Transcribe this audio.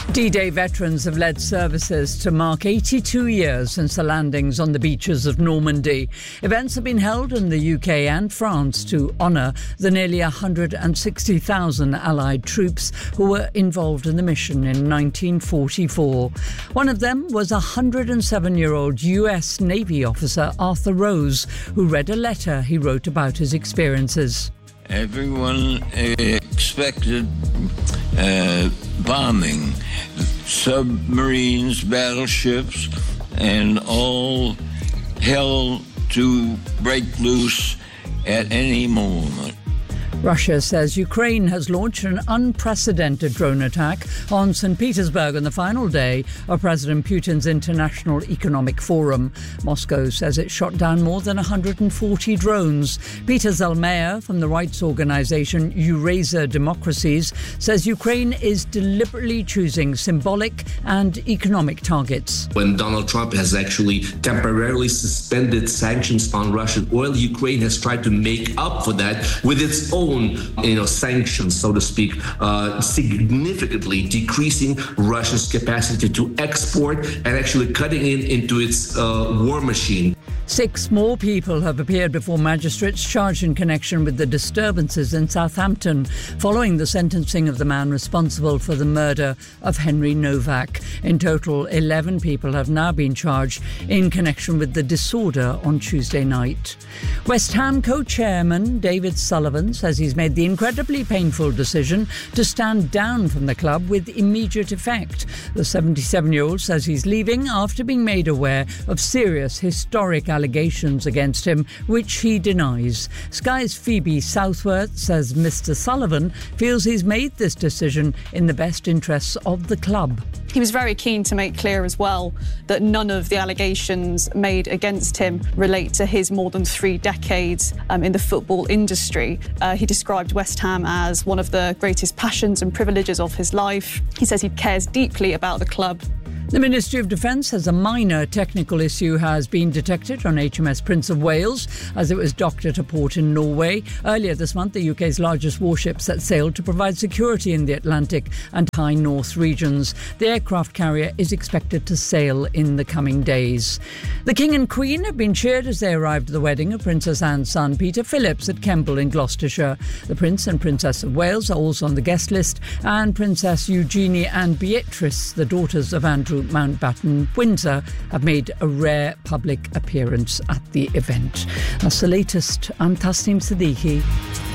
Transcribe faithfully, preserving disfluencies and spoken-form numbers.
D-Day veterans have led services to mark eighty-two years since the landings on the beaches of Normandy. Events have been held in the U K and France to honour the nearly one hundred sixty thousand Allied troops who were involved in the mission in nineteen forty-four. One of them was one hundred seven-year-old U S Navy officer Arthur Rose, who read a letter he wrote about his experiences. Everyone expected uh, bombing, submarines, battleships, and all hell to break loose at any moment. Russia says Ukraine has launched an unprecedented drone attack on Saint Petersburg on the final day of President Putin's International Economic Forum. Moscow says it shot down more than one hundred forty drones. Peter Zellmeyer from the rights organisation Eurasia Democracies says Ukraine is deliberately choosing symbolic and economic targets. When Donald Trump has actually temporarily suspended sanctions on Russian oil, Ukraine has tried to make up for that with its own you know, sanctions, so to speak, uh, significantly decreasing Russia's capacity to export and actually cutting in into its uh, war machine. Six more people have appeared before magistrates charged in connection with the disturbances in Southampton following the sentencing of the man responsible for the murder of Henry Novak. In total, eleven people have now been charged in connection with the disorder on Tuesday night. West Ham co-chairman David Sullivan says he's made the incredibly painful decision to stand down from the club with immediate effect. The seventy-seven-year-old says he's leaving after being made aware of serious historic allegations against him, which he denies. Sky's Phoebe Southworth says Mister Sullivan feels he's made this decision in the best interests of the club. He was very keen to make clear as well that none of the allegations made against him relate to his more than three decades um, in the football industry. Uh, he described West Ham as one of the greatest passions and privileges of his life. He says he cares deeply about the club. The Ministry of Defence says a minor technical issue has been detected on H M S Prince of Wales as it was docked at a port in Norway. Earlier this month, the U K's largest warship set sail to provide security in the Atlantic and High North regions. The aircraft carrier is expected to sail in the coming days. The King and Queen have been cheered as they arrived at the wedding of Princess Anne's son, Peter Phillips, at Kemble in Gloucestershire. The Prince and Princess of Wales are also on the guest list, and Princess Eugenie and Beatrice, the daughters of Andrew Mountbatten Windsor, have made a rare public appearance at the event. That's the latest. I'm Tasneem Siddiqui.